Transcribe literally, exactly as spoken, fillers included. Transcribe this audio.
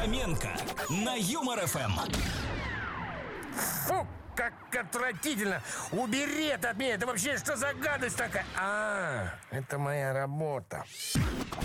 Фоменко на Юмор эф эм. Фу, как отвратительно! Убери это от меня! Это вообще что за гадость такая? А, это моя работа.